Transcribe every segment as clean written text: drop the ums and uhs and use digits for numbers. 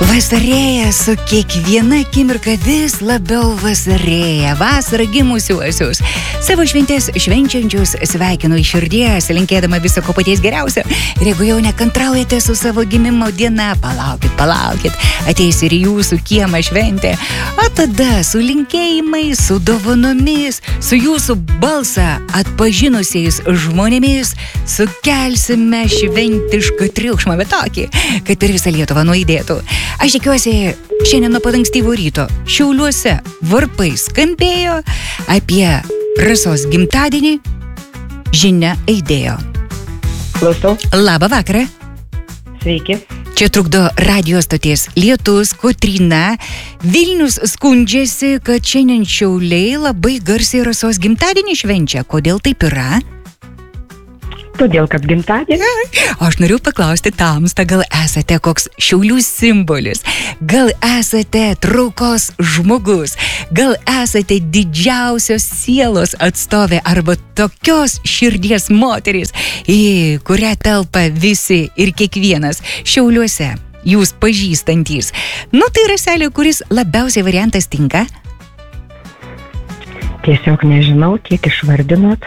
Vasarėja su kiekviena akimirka vis labiau vasarėja. Vasarą gimusiuosius, savo šventės švenčiančius sveikinu iš širdies, linkėdama viso ko paties geriausio. Ir jeigu jau nekantraujate su savo gimimo diena, palaukit, ateis ir jūsų kiemą šventė. O tada su linkėjimais, su dovanomis, su jūsų balsą atpažinusiais žmonėmis sukelsime šventišką triukšmą, bet tokį, kad per visą Lietuvą nuaidėtų. Aš tikiuosi, šiandien nuo pat ankstyvo ryto Šiauliuose varpai skambėjo, apie Rasos gimtadienį žinia aidėjo. Klausau. Labą vakarą. Sveiki. Čia trukdo radijo stoties Lietus, Kotryna. Vilnius skundžiasi, kad šiandien Šiauliai labai garsiai Rasos gimtadienį švenčia. Kodėl taip yra? Todėl, kad gimtadienį. Aš noriu paklausti tamsta, gal esate koks Šiaulių simbolis, gal esate traukos žmogus, gal esate didžiausios sielos atstovė arba tokios širdies moteris, į kurią telpa visi ir kiekvienas Šiauliuose, jūs pažįstantys. Tai Raselė, kuris labiausiai variantas tinka? Tiesiog nežinau, kiek išvardinot.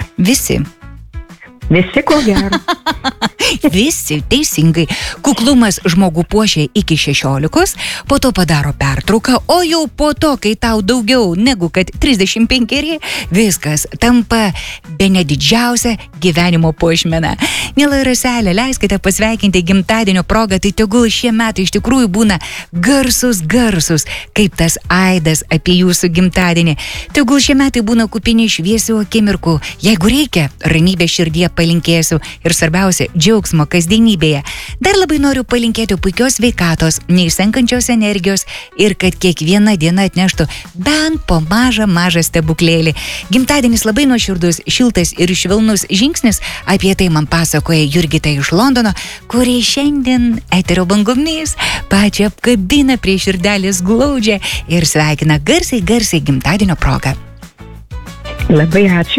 Visi, ko gero. Visi, teisingai. Kuklumas žmogų puošia iki 16, po to padaro pertrauką, o jau po to, kai tau daugiau negu kad 35, viskas tampa bene didžiausia gyvenimo puošmena. Miela Raselė, leiskite pasveikinti gimtadienio progą, tai tegul šie metai iš tikrųjų būna garsus, kaip tas aidas apie jūsų gimtadienį. Tegul šie metai būna kupini šviesių akimirkų, jeigu reikia, ramybės širdyje palinkėsiu ir svarbiausia, džiaugsmo kasdienybėje. Dar labai noriu palinkėti puikios sveikatos, neišsenkančios energijos ir kad kiekviena diena atneštų bent po mažą stebuklėlį. Gimtadienis labai nuoširdus, šiltas ir švelnus žingsnis, apie tai man pasakoja Jurgita iš Londono, kuri šiandien eterio bangomis pačią apkabina prie širdelės glaudžia ir sveikina garsiai gimtadienio progą. Labai ačiū.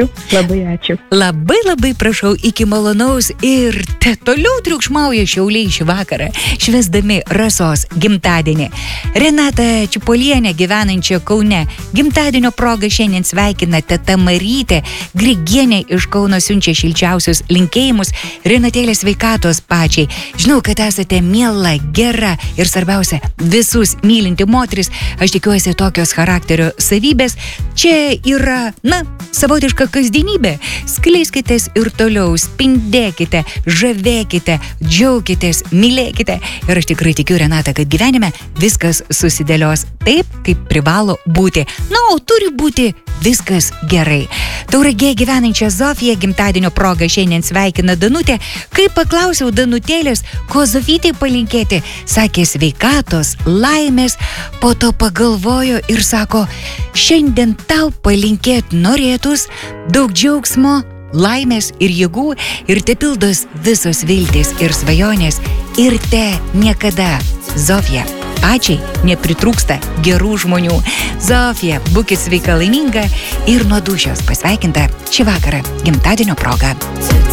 Labai prašau, iki malonaus ir toliau triukšmauja Šiauliai šį vakarą, švęsdami Rasos gimtadienį. Renata Čipolienė, gyvenančia Kaune, gimtadienio proga šiandien sveikina teta Marytė. Grigienė iš Kauno siunčia šilčiausius linkėjimus. Renatėlė, sveikatos pačiai. Žinau, kad esate miela, gera ir svarbiausia, visus mylinti moteris. Aš tikiuosi tokios charakterio savybės. Čia yra, savotiška kasdienybė. Skleiskitės ir toliau, spindėkite, žavėkite, džiaukitės, mylėkite. Ir aš tikrai tikiu, Renata, kad gyvenime viskas susidėlios taip, kaip privalo būti. O turi būti viskas gerai. Tauragėje gyvenančią Zofiją gimtadienio progą šiandien sveikina Danutė. Kai paklausiau Danutėlės, ko Zofytei palinkėti, sakė sveikatos, laimės, po to pagalvojo ir sako, šiandien tau palinkėti norėtus daug džiaugsmo, laimės ir jėgų ir te pildos visos viltys ir svajonės ir te niekada, Zofija, pačiai nepritrūksta gerų žmonių. Zofija, būkit sveika, laiminga ir nuo dūšios pasveikinta šį vakarą gimtadienio proga.